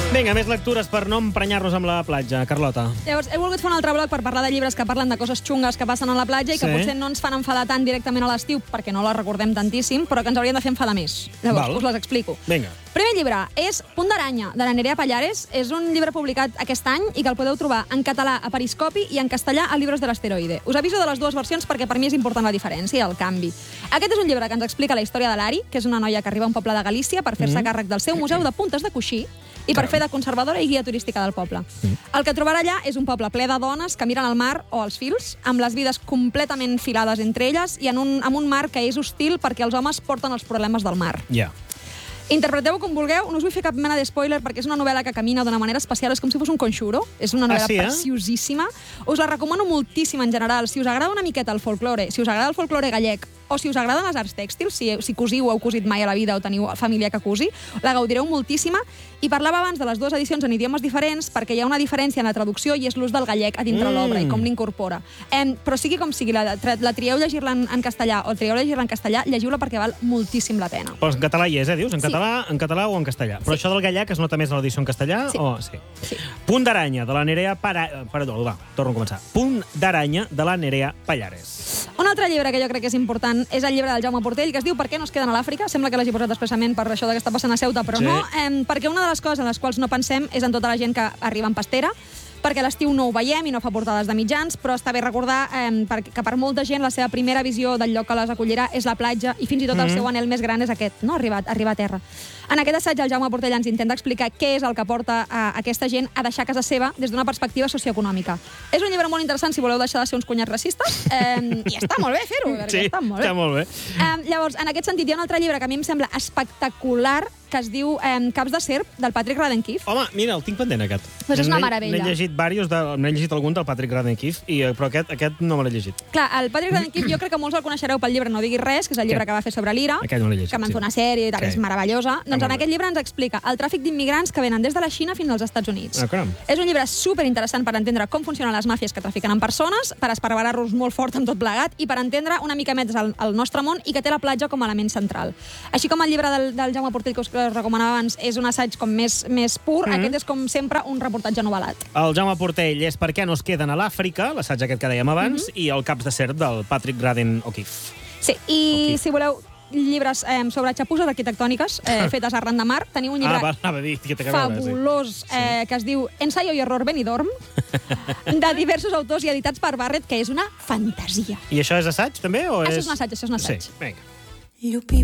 Vinga, més lectures per no emprenyar-nos amb la platja. Carlota. Llavors, he volgut fer un altre bloc per parlar de llibres que parlen de coses xungues que passen a la platja i que potser no ens fan enfadar tant directament a l'estiu, perquè no les recordem tantíssim, però que ens haurien de fer enfadar més. Llavors, us les explico. Vinga. Primer llibre és Punt d'aranya, de la Nerea Pallares. És un llibre publicat aquest any i que el podeu trobar en català a Periscopi i en castellà a Libros de l'Asteroide. Us aviso de les dues versions perquè per mi és important la diferència i el canvi. Aquest és un llibre que ens explica la història de l'Ari, que és una noia que arriba a un poble de Galícia per fer-se càrrec del seu museu de puntes de coixí i per fer de conservadora i guia turística del poble. El que trobarà allà és un poble ple de dones que miren al mar o als fils, amb les vides completament filades entre elles i amb un mar que és hostil perquè els homes porten els problemes del mar. Ja. Interpreteu-ho com vulgueu, no us vull fer cap mena de spoiler perquè és una novel·la que camina d'una manera especial, és com si fos un conxuro, és una novel·la preciosíssima. Us la recomano moltíssim en general, si us agrada una miqueta el folklore, si us agrada el folklore gallec, o si us agraden les arts tèxtils, si cosiu o heu cosit mai a la vida o teniu família que cosi, la gaudireu moltíssima. I parlava abans de les dues edicions en idiomes diferents perquè hi ha una diferència en la traducció i és l'ús del gallec a dintre l'obra i com l'incorpora. Però sigui com sigui, la trieu llegir-la en castellà o trieu llegir-la en castellà, llegiu-la perquè val moltíssim la pena. Però en català hi és, dius? En català o en castellà? Però això del gallec es nota més a l'edició en castellà? Sí. Punt d'aranya, de la Nerea torno a començar. Punt d'aranya, de la Nerea Pallares. Un altre llibre que jo crec que és important és el llibre del Jaume Portell, que es diu Per què no es queden a l'Àfrica? Sembla que l'hagi posat expressament per això que està passant a Ceuta, però no, perquè una de les coses en les quals no pensem és en tota la gent que arriba en pastera, perquè a l'estiu no ho veiem i no fa portades de mitjans, però està bé recordar que per molta gent la seva primera visió del lloc que les acollirà és la platja i fins i tot el seu anhel més gran és aquest, no? Arribar a terra. En aquest assaig el Jaume Portell ens intenta explicar què és el que porta aquesta gent a deixar casa seva des d'una perspectiva socioeconòmica. És un llibre molt interessant si voleu deixar de ser uns cunyats racistes i està molt bé fer-ho, perquè està molt bé. Llavors, en aquest sentit, hi ha un altre llibre que a mi em sembla espectacular que es diu Caps de serp, del Patrick Radden Keefe. Home, mira, el tinc pendent, aquest. Pues és una meravella. N'he llegit algun del Patrick Radden Keefe, però aquest no me l'he llegit. Clar, el Patrick Radden Keefe jo crec que molts el coneixereu pel llibre No diguis res, que és el llibre que va fer sobre l'Ira, que van fer una sèrie i tal, és meravellosa. Doncs en aquest llibre ens explica el tràfic d'immigrants que venen des de la Xina fins als Estats Units. És un llibre superinteressant per entendre com funcionen les màfies que trafiquen amb persones, per esparverar-los molt fort amb tot plegat i per entendre una mica més el nostre món i que té la platja com a element central. Així com el llibre del Jaume Portell que us recomanava abans és un assaig com més pur, aquest és com sempre un reportatge novel·lat. El Jaume Portell és Per què no es queden a l'Àfrica, l'assaig aquest que dèiem abans, i el Caps de serp del Patrick Radden Keefe. Sí, i si voleu llibres sobre xapusses arquitectòniques fetes arran de mar, teniu un llibre fabulós que es diu Ensayo y error Benidorm, de diversos autors i editats per Barrett, que és una fantasia. I això és assaig, també? Això és un assaig, Sí, vinga.